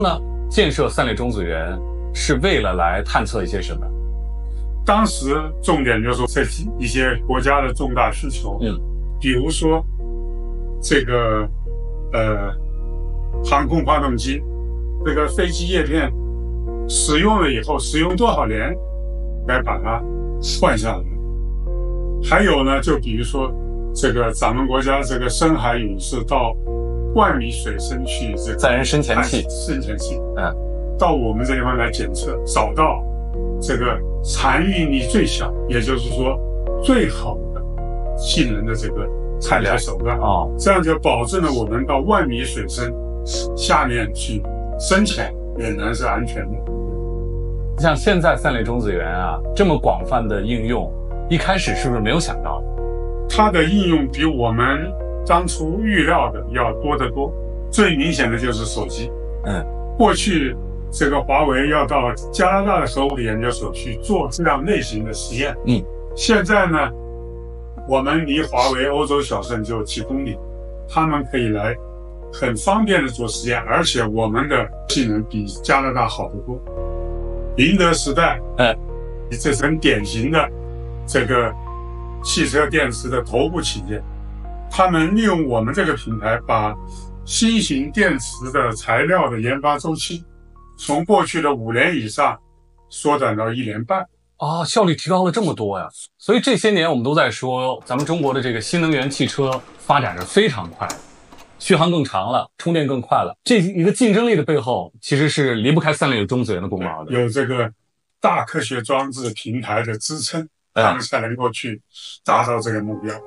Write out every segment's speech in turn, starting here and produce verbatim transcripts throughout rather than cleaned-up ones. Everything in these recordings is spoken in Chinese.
那建设三类中子源是为了来探测一些什么？ 当时重点就是这一些国家的重大需求， 嗯， 比如说这个呃航空发动机，这个飞机叶片使用了以后，使用多少年来把它换下来。还有呢，就比如说这个咱们国家这个深海勇士到万米水深去这个载人深潜器， 深潜器， 嗯， 到我们这地方来检测，找到这个残运力最小，也就是说最好的性能的这个采掘手段哦， 这样就保证了我们到万米水深下面去深潜仍然是安全的。 像现在三类中子源啊这么广泛的应用，一开始是不是没有想到？ 它的应用比我们当初预料的要多得多。最明显的就是手机， 嗯， 过去这个华为要到加拿大的核物理研究所去做这样类型的实验， 嗯， 现在呢，我们离华为欧洲小镇就几公里，他们可以来很方便的做实验，而且我们的性能比加拿大好得多。宁德时代， 嗯， 这是很典型的这个汽车电池的头部企业，他们利用我们这个平台，把新型电池的材料的研发周期从过去的五年以上缩短到一年半。 哦，效率提高了这么多呀！所以这些年我们都在说，咱们中国的这个新能源汽车发展的非常快，续航更长了，充电更快了。这一个竞争力的背后，其实是离不开三类中子源的功劳的。 有这个大科学装置平台的支撑，他们才能够去达到这个目标。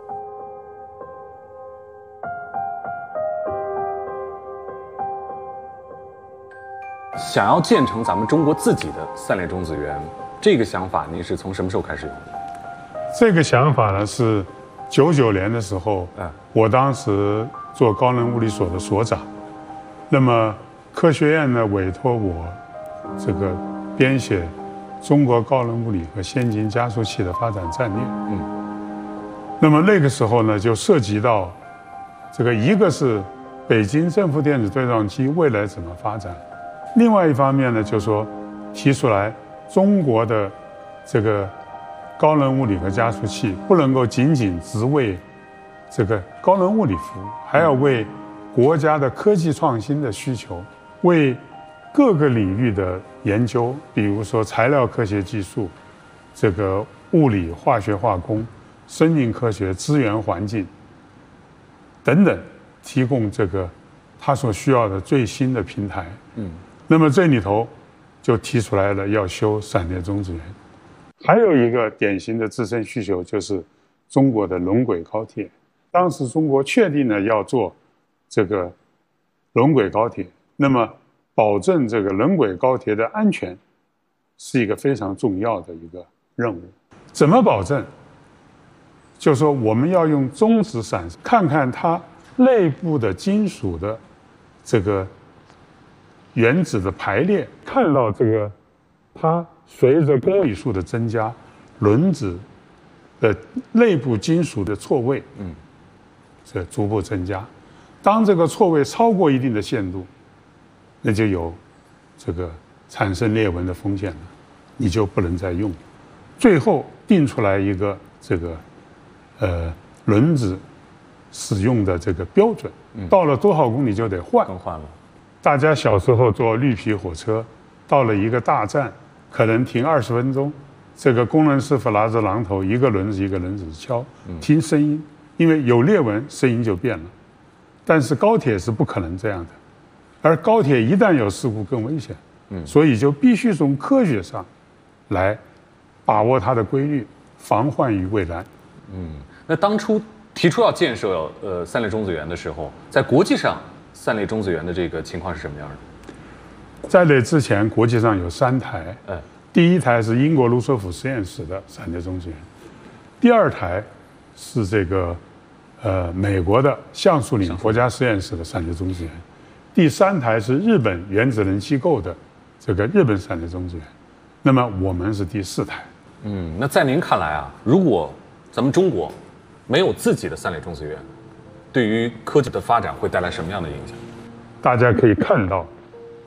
想要建成咱们中国自己的三类中子源，这个想法您是从什么时候开始有的？ 这个想法呢是九九年的时候， 嗯， 我当时做高能物理所的所长，那么科学院呢委托我这个编写中国高能物理和先进加速器的发展战略， 嗯， 那么那个时候呢就涉及到这个一个是北京正负电子对撞机未来怎么发展。另外一方面呢，就说提出来中国的这个高能物理和加速器不能够仅仅只为这个高能物理服务，还要为国家的科技创新的需求，为各个领域的研究，比如说材料科学技术、这个物理、化学、化工、生命科学、资源环境等等，提供这个他所需要的最新的平台。嗯。那么这里头就提出来了要修闪电中子源，还有一个典型的自身需求就是中国的轮轨高铁。当时中国确定了要做这个轮轨高铁，那么保证这个轮轨高铁的安全是一个非常重要的一个任务。怎么保证？就是说我们要用中子闪看看它内部的金属的这个原子的排列，看到这个它随着公里数的增加，轮子的内部金属的错位，嗯，这逐步增加。当这个错位超过一定的限度，那就有这个产生裂纹的风险了，你就不能再用。最后定出来一个这个呃轮子使用的这个标准，到了多少公里就得换， 更换了。 大家小时候坐绿皮火车，到了一个大站，可能停二十分钟，这个工人师傅拿着榔头，一个轮子一个轮子敲，听声音，因为有裂纹，声音就变了。但是高铁是不可能这样的，而高铁一旦有事故更危险，所以就必须从科学上来把握它的规律，防患于未然。 嗯，那当初提出要建设呃三类中子源的时候，在国际上三类中子源的这个情况是什么样的？ 在那之前，国际上有三台， 嗯， 第一台是英国卢瑟福实验室的闪电中子源，第二台是这个呃美国的橡树岭国家实验室的闪电中子源，第三台是日本原子能机构的这个日本闪电中子源，那么我们是第四台。 嗯，那在您看来啊，如果咱们中国没有自己的三类中子源，对于科技的发展会带来什么样的影响？ 大家可以看到